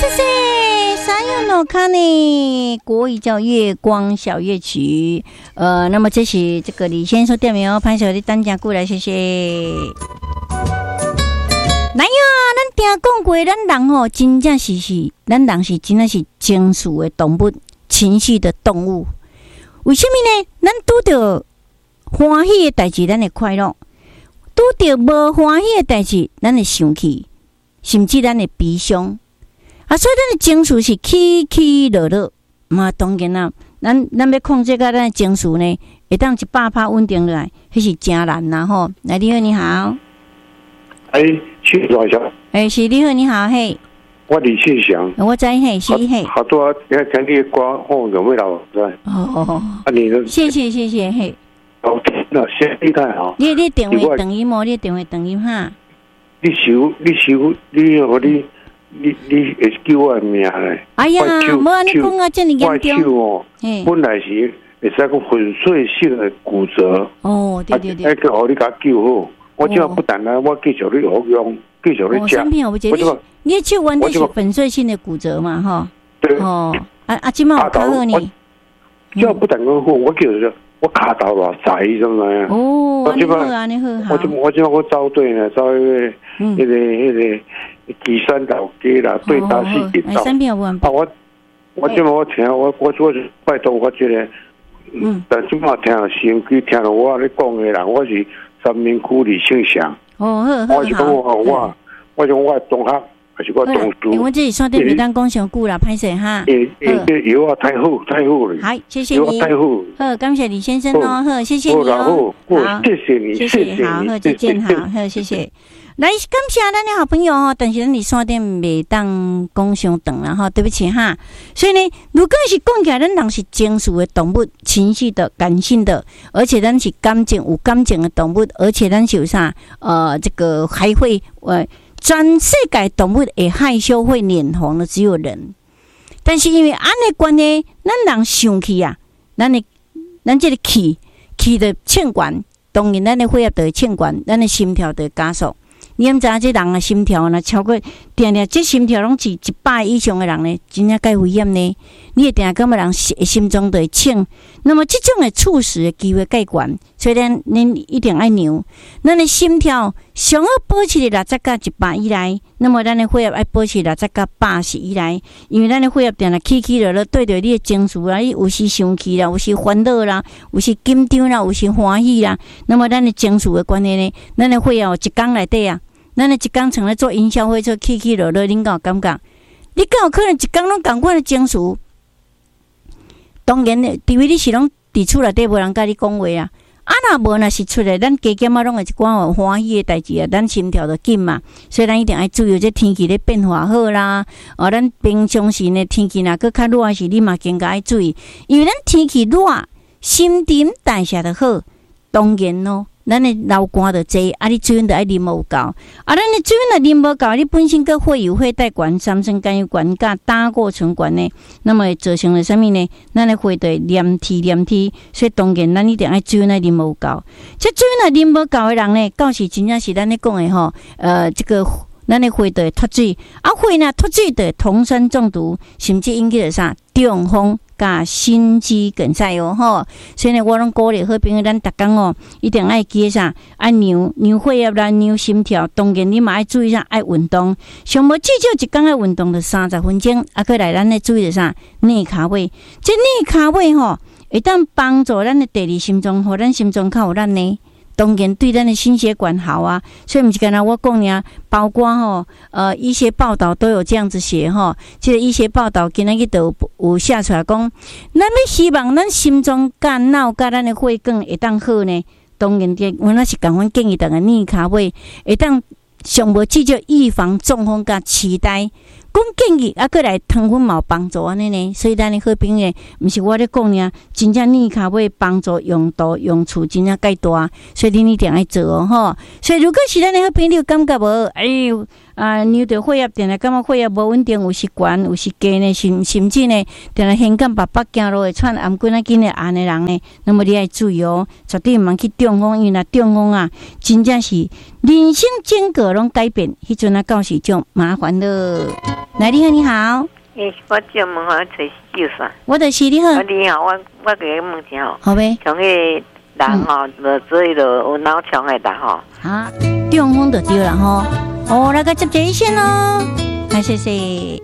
谢谢沙友诺卡呢，国语叫《月光小夜曲》。那么这是这个李先生点名拍手的单家过来，谢谢。来呀，咱听讲过，咱人吼真正是咱人是真正是情绪的动物，情绪的动物。为什么呢？咱拄到欢喜的代志，咱会快乐；拄到无欢喜的代志，咱会生气，甚至咱会悲伤。所以咱的情绪是起起落落。嘛，当然啦，咱要控制到咱的情绪呢，会当100%稳定落来，迄是真难啦吼。来，你好，你好。 谢大小。 是你好，你好，嘿。 我李庆祥。 我知嘿，是嘿。 好多听你的歌，有没有在？你呢？ 谢谢嘿。 好听了，谢谢太好。 你电话等于无？你电话等于哈？ 你会叫我名嘞？ 哎呀，无安尼讲啊，这么严重。 我手本来是会使讲粉碎性的骨折。 对。 那个互你甲救好，我这不但啦，我继续咧服用，继续咧食。你的手完全是粉碎性的骨折嘛，哈。 对。 即马有较好呢。 这不但讲好，我叫做我骹头偌窄，怎么样？ 安尼好。 我即马我走对呢，走迄个。岐山老街啦，对大溪街道。我即我听我拜托我这个，但即马听生气，听到我咧讲的人，我是三民区李庆祥。我是讲我讲我同学还是我同事。 我这是山顶袂当讲上久啦，歹势哈。 药啊太好了。 好，谢谢你。 太好。 好，感谢李先生哦，好，谢谢你哦。 好，谢谢你，谢谢。 好，再见，好，谢谢。来，感谢咱的好朋友哦，但是咱伫山顶袂当讲伤长啦哈，对不起哈。所以呢，如果是讲起来，咱人是情绪的动物，情绪的、感性的，而且咱是有感情的动物，而且咱是有啥这个还会全世界动物会害羞会脸红的只有人。但是因为安尼关系，咱人生气啊，咱这个气的欠管，当然咱的血压就会欠管，咱的心跳就会加速。你毋知影这人的心跳呢，超过这心跳拢是100以上的人呢，真正介危险呢。你会感觉人心中就会请，那么这种的猝死的机会介悬，所以咱一定要量。咱的心跳上好保持在60到100以内，那么咱的血压要保持60到80以内，因为咱的血压定起起落落，对着你的情绪啦，你有时生气啦，有时烦恼啦，有时紧张啦，有时欢喜啦，那么咱的情绪的关系呢，咱的血压一天内底啊。咱的一天像咧做营销会做起起落落，恁敢有感觉？你敢有可能一天拢同款的情绪？当然咧，除非你是拢伫厝内底无人甲你讲话啊。若无若是出来，咱加减啊，拢会一寡有欢喜的代志啊，咱心跳就紧嘛。所以咱一定要注意，这天气咧变化好啦。咱平常时呢天气若搁较热时，你嘛更加要注意，因为咱天气热，新陈代谢就好。当然咯。咱的流汗就济，你水分就爱啉无够，咱的水分若啉无够，你本身个血油、血带管、三酸甘油管、甲胆固醇管呢，那么会造成了什么呢？咱的血就会黏贴，所以当然咱一定爱水分爱啉无够。这水分若啉无够的人呢，到时真正是咱咧讲的吼，这个咱的血就会脱水，血若脱水就会酮酸中毒，甚至引起了啥中风。甲心肌梗塞哦吼，所以呢，我拢鼓励好朋友，咱逐工哦，一定爱记啥，爱量血压啦，量心跳。当然，你嘛爱注意啥，爱运动。上无至少一工爱运动就30分钟，过来咱咧注意着啥，内卡位。这内卡位吼，会当帮助咱的第二心脏，互咱心脏较有力呢。当然对咱的心血管好啊，所以不是刚才我讲呀，包括医学报道都有这样子写哈。这个医学报道今日都有写出来讲，咱要希望咱心脏、肝脑、甲咱的血管会当好呢。当然的，我那是共阮建议大家逆卡位会当上无至少预防中风甲痴呆。讲建议过来糖分嘛有帮助安尼呢，所以咱的好朋友毋是我咧讲呢，真正逆卡位帮助用途用处真正介大，所以你一定要做哦吼。所以如果是咱的好朋友感觉无， 扭着血压定来感觉血压无稳定，有时悬有时低呢，甚至呢定来胸感白走路会喘颔棍啊紧的按的人呢，那么你要注意哦，绝对毋通去中风，因为若中风啊，真正是人生整个拢改变，迄阵啊，到时就麻烦了。来，你好，你好。 我叫问下找救啥？ 我就是你好。 你好，我给你问一下。 好呗。 像迄人吼，所以就有脑墙的人吼。 啊，中风就对了吼。哦，那个接一线咯，谢谢。